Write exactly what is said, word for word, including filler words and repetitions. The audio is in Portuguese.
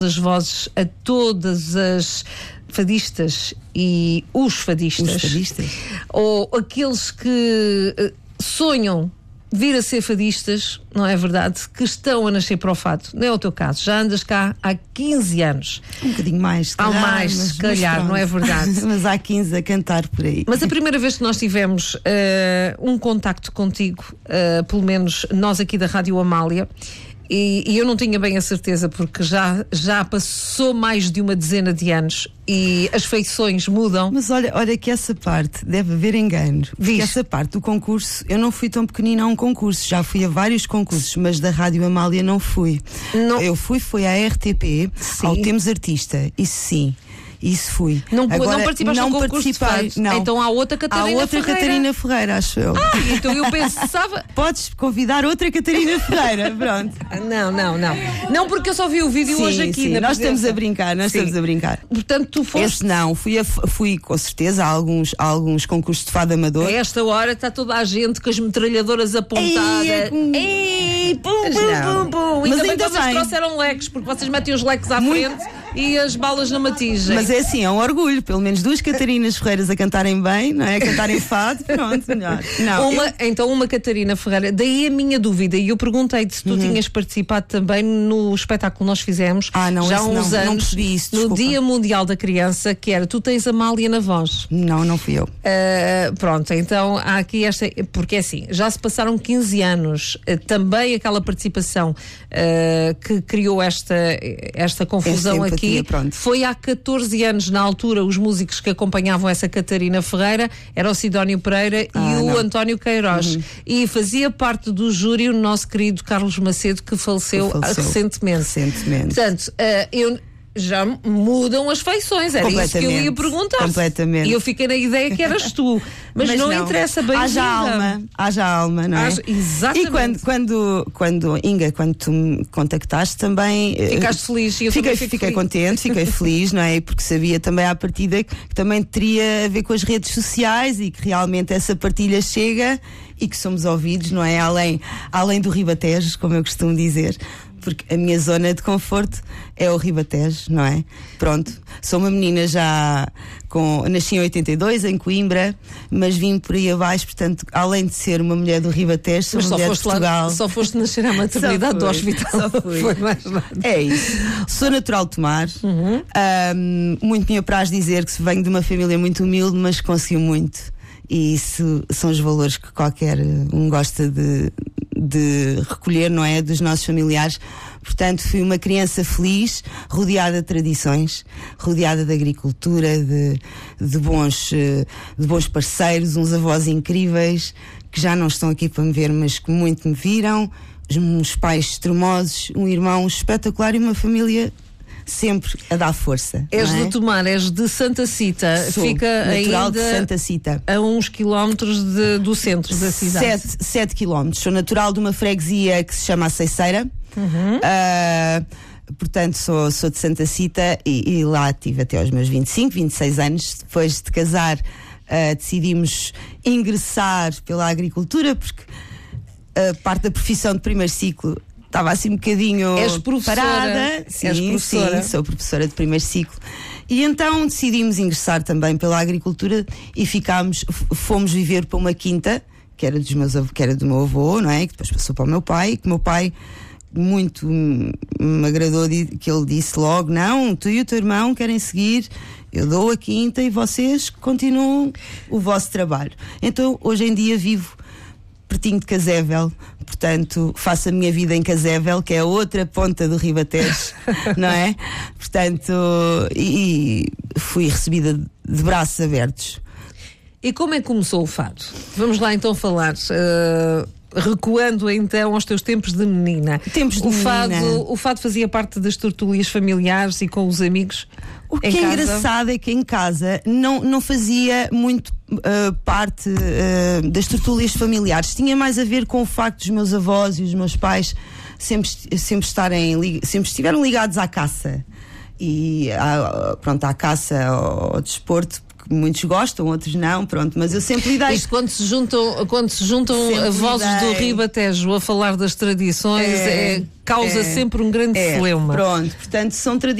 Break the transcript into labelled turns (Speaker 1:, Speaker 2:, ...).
Speaker 1: as vozes a todas as fadistas e os fadistas,
Speaker 2: os fadistas.
Speaker 1: Ou aqueles que uh, sonham vir a ser fadistas, não é verdade? Que estão a nascer para o fado. Não é o teu caso. Já andas cá há quinze anos.
Speaker 2: Um bocadinho mais, se calhar.
Speaker 1: Há mais,
Speaker 2: mas,
Speaker 1: se calhar,
Speaker 2: mas
Speaker 1: não é verdade?
Speaker 2: Mas há quinze a cantar por aí.
Speaker 1: Mas a primeira vez que nós tivemos uh, um contacto contigo, uh, pelo menos nós aqui da Rádio Amália, E, e eu não tinha bem a certeza, porque já, já passou mais de uma dezena de anos e as feições mudam.
Speaker 2: Mas olha, olha que essa parte deve haver engano. Porque
Speaker 1: Diz.
Speaker 2: essa parte do concurso, eu não fui tão pequenina a um concurso, já fui a vários concursos, mas da Rádio Amália não fui.
Speaker 1: Não.
Speaker 2: Eu fui, foi à R T P,
Speaker 1: Sim.
Speaker 2: ao Temos Artista, isso sim. Isso fui.
Speaker 1: Não,
Speaker 2: Agora,
Speaker 1: não participaste
Speaker 2: não
Speaker 1: no concurso de fado?
Speaker 2: Não.
Speaker 1: Então há outra Catarina
Speaker 2: Há outra
Speaker 1: Ferreira.
Speaker 2: Catarina Ferreira, acho eu.
Speaker 1: Ah, então eu pensava...
Speaker 2: Podes convidar outra Catarina Ferreira, pronto.
Speaker 1: Não, não, não. Não, porque eu só vi o vídeo
Speaker 2: Sim,
Speaker 1: hoje aqui.
Speaker 2: sim,
Speaker 1: na
Speaker 2: nós
Speaker 1: presença.
Speaker 2: estamos a brincar, nós
Speaker 1: Sim.
Speaker 2: estamos a brincar.
Speaker 1: Portanto, tu foste...
Speaker 2: Esse não, fui, a, fui com certeza a alguns, a alguns concursos de fado amador.
Speaker 1: A esta hora está toda a gente com as metralhadoras apontadas.
Speaker 2: Ei, é-
Speaker 1: Ei, pum,
Speaker 2: Mas
Speaker 1: pum,
Speaker 2: não.
Speaker 1: pum, pum.
Speaker 2: Mas
Speaker 1: Ainda bem
Speaker 2: ainda
Speaker 1: que vocês
Speaker 2: bem.
Speaker 1: trouxeram leques, porque vocês metem os leques à
Speaker 2: Muito.
Speaker 1: frente e as balas na matigem.
Speaker 2: Mas é assim, é um orgulho, pelo menos duas Catarinas Ferreiras a cantarem bem, não é? A cantarem fado, pronto, melhor. Não,
Speaker 1: Uma,
Speaker 2: eu-
Speaker 1: Então uma Catarina Ferreira, daí a minha dúvida, e eu perguntei-te se tu tinhas participado também no espetáculo que nós fizemos
Speaker 2: Ah, não,
Speaker 1: já há
Speaker 2: esse
Speaker 1: uns
Speaker 2: não,
Speaker 1: anos,
Speaker 2: não percebi isso,
Speaker 1: no
Speaker 2: desculpa.
Speaker 1: Dia Mundial da Criança, que era Tu Tens Amália na Voz.
Speaker 2: não, não fui eu.
Speaker 1: Uh, pronto, então há aqui esta, porque é assim, já se passaram quinze anos, uh, também aquela participação uh, que criou esta, esta confusão
Speaker 2: Esta empatia,
Speaker 1: aqui,
Speaker 2: pronto.
Speaker 1: foi há catorze anos, na altura, os músicos que acompanhavam essa Catarina Ferreira era o Sidónio Pereira
Speaker 2: Ah,
Speaker 1: e o
Speaker 2: não.
Speaker 1: António Queiroz, e fazia parte do júri o nosso querido Carlos Macedo, que faleceu,
Speaker 2: Que faleceu
Speaker 1: recentemente.
Speaker 2: recentemente.
Speaker 1: Portanto, uh, eu já mudam as feições, era isso que eu ia
Speaker 2: Completamente.
Speaker 1: perguntar.
Speaker 2: Completamente.
Speaker 1: E eu fiquei na ideia que eras tu, mas, não, interessa bem.
Speaker 2: Haja alma, haja alma, não é?
Speaker 1: Haja- exatamente.
Speaker 2: E quando, quando, quando, Inga, quando tu me contactaste também. eh,
Speaker 1: Ficaste feliz e eu
Speaker 2: fiquei,
Speaker 1: também fico
Speaker 2: fiquei
Speaker 1: feliz.
Speaker 2: contente, fiquei feliz, não é? Porque sabia também à partida que também teria a ver com as redes sociais e que realmente essa partilha chega e que somos ouvidos, não é? Além, além do Ribatejo, como eu costumo dizer. Porque a minha zona de conforto é o Ribatejo, não é? Pronto, sou uma menina já com... Nasci em oitenta e dois, em Coimbra, mas vim por aí abaixo, portanto, além de ser uma mulher do Ribatejo, sou
Speaker 1: Mas
Speaker 2: uma
Speaker 1: só
Speaker 2: mulher de
Speaker 1: foste, lá,
Speaker 2: Portugal.
Speaker 1: só foste nascer à maternidade
Speaker 2: Só
Speaker 1: do
Speaker 2: fui,
Speaker 1: hospital.
Speaker 2: só fui.
Speaker 1: Foi mais nada.
Speaker 2: É isso. Sou natural de Tomar.
Speaker 1: Uhum.
Speaker 2: Um, muito me apraz dizer que venho de uma família muito humilde, mas consegui muito. E isso são os valores que qualquer um gosta de, de recolher, não é? Dos nossos familiares. Portanto, fui uma criança feliz, rodeada de tradições, rodeada de agricultura, de, de, bons, eh, de bons parceiros, uns avós incríveis, que já não estão aqui para me ver, mas que muito me viram, uns pais extremosos, um irmão espetacular e uma família sempre a dar força.
Speaker 1: És
Speaker 2: não é?
Speaker 1: de Tomar, és de Santa Cita,
Speaker 2: Sou
Speaker 1: fica
Speaker 2: natural
Speaker 1: ainda
Speaker 2: de Santa Cita.
Speaker 1: a uns quilómetros de- do centro da cidade.
Speaker 2: Sete, sete quilómetros. Sou natural de uma freguesia que se chama Aceiceira.
Speaker 1: Uhum.
Speaker 2: Ah, portanto, sou, sou de Santa Cita e, e lá tive até aos meus vinte e cinco, vinte e seis anos. Depois de casar, ah, decidimos ingressar pela agricultura, porque a parte da profissão de primeiro ciclo estava assim um bocadinho
Speaker 1: És professora.
Speaker 2: parada. Sim,
Speaker 1: És professora.
Speaker 2: sim, sou professora de primeiro ciclo. E então decidimos ingressar também pela agricultura e ficámos, f- fomos viver para uma quinta, que era, dos meus, av- que era do meu avô, não é? Que depois passou para o meu pai, que o meu pai muito hum, me agradou, di- que ele disse logo: não, tu e o teu irmão querem seguir, eu dou a quinta e vocês continuam o vosso trabalho. Então hoje em dia vivo pertinho de Casével, portanto faço a minha vida em Casével, que é a outra ponta do Ribatejo, não é? Portanto, e, e fui recebida de braços abertos.
Speaker 1: E como é que começou o fado? Vamos lá então falar, uh, recuando então aos teus tempos de menina.
Speaker 2: Tempos de
Speaker 1: o
Speaker 2: menina.
Speaker 1: Fado, o fado fazia parte das tertúlias familiares e com os amigos?
Speaker 2: O que
Speaker 1: em
Speaker 2: é
Speaker 1: casa?
Speaker 2: engraçado é que em casa não, não fazia muito uh, parte uh, das tertúlias familiares. Tinha mais a ver com o facto dos meus avós e os meus pais sempre, sempre, estarem, li- sempre estiveram ligados à caça. E à, pronto, à caça, ao, ao desporto, porque muitos gostam, outros não, pronto, mas eu sempre lidei.
Speaker 1: Isto quando se juntam, quando se juntam vozes do Ribatejo a falar das tradições, é, é, causa é, sempre um grande
Speaker 2: é,
Speaker 1: celeuma.
Speaker 2: Pronto, portanto, são tradições